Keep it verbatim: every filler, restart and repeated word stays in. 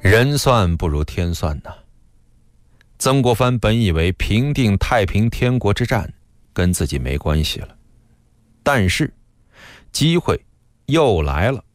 人算不如天算呐。曾国藩本以为平定太平天国之战跟自己没关系了，但是机会又来了。